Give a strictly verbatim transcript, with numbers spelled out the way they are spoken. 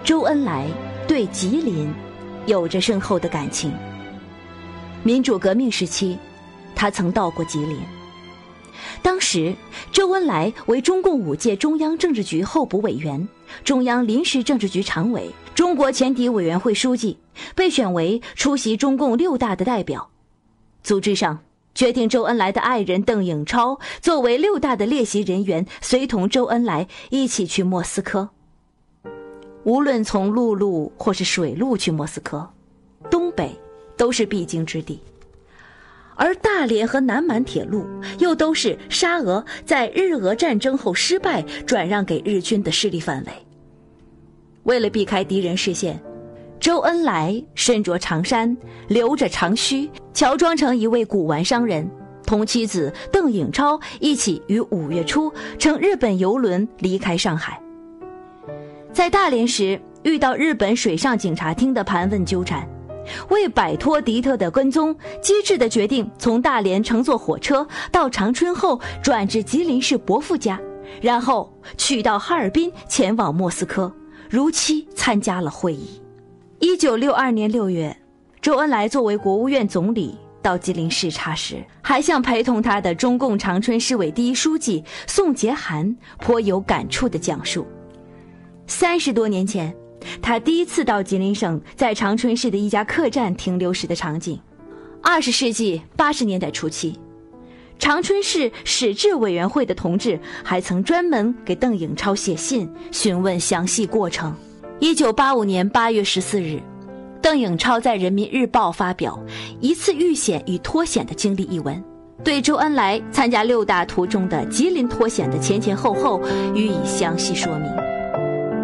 周恩来对吉林有着深厚的感情。民主革命时期，他曾到过吉林。当时周恩来为中共五届中央政治局候补委员、中央临时政治局常委、中国前敌委员会书记，被选为出席中共六大的代表。组织上决定周恩来的爱人邓颖超作为六大的列席人员，随同周恩来一起去莫斯科。无论从陆路或是水路去莫斯科，东北都是必经之地，而大连和南满铁路又都是沙俄在日俄战争后失败转让给日军的势力范围。为了避开敌人视线，周恩来身着长衫，留着长须，乔装成一位古玩商人，同妻子邓颖超一起于五月初乘日本邮轮离开上海。在大连时遇到日本水上警察厅的盘问纠缠，为摆脱敌特的跟踪，机智地决定从大连乘坐火车到长春后转至吉林市伯父家，然后取到哈尔滨前往莫斯科，如期参加了会议。一九六二年六月，周恩来作为国务院总理到吉林视察时，还向陪同他的中共长春市委第一书记宋捷涵颇有感触地讲述，三十多年前他第一次到吉林省在长春市的一家客栈停留时的场景。二十世纪八十年代初期，长春市史志委员会的同志还曾专门给邓颖超写信询问详细过程。一九八五年八月十四日，邓颖超在人民日报发表一次遇险与脱险的经历一文，对周恩来参加六大途中的吉林脱险的前前后后予以详细说明。